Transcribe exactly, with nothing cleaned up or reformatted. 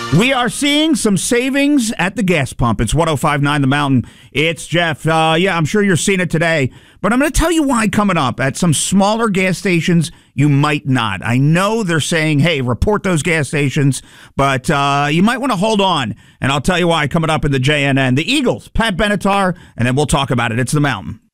We are seeing some savings at the gas pump. It's one oh five point nine The Mountain. It's Jeff. Uh, yeah, I'm sure you're seeing it today. But I'm going to tell you why coming up. At some smaller gas stations, you might not. I know they're saying, hey, report those gas stations, but uh, you might want to hold on. And I'll tell you why coming up in the J N N. The Eagles, Pat Benatar, and then we'll talk about it. It's The Mountain.